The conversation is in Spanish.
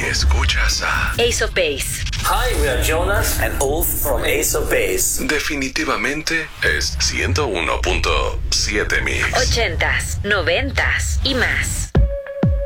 escuchas a Ace of Base. Hi, we are Jonas and Ulf from Ace of Base. Definitivamente es 101.7 Mix. 80s, 90s y más.